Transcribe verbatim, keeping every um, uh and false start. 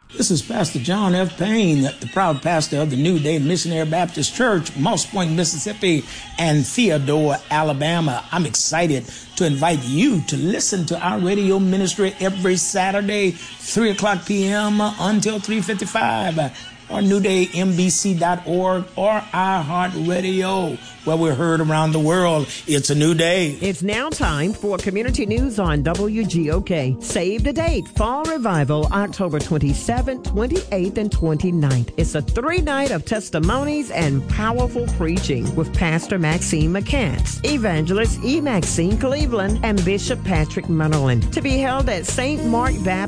This is Pastor John F. Payne, the proud pastor of the New Day Missionary Baptist Church, Moss Point, Mississippi, and Theodore, Alabama. I'm excited to invite you to listen to our radio ministry every Saturday, three o'clock p.m. until three fifty-five, or new day m b c dot org or iHeartRadio, where we're heard around the world. It's a new day. It's now time for community news on W G O K. Save the date. Fall Revival, October twenty-seventh, twenty-eighth, and twenty-ninth. It's a three-night of testimonies and powerful preaching with Pastor Maxine McCants, Evangelist E. Maxine Cleveland, and Bishop Patrick Munnerlin. To be held at Saint Mark Baptist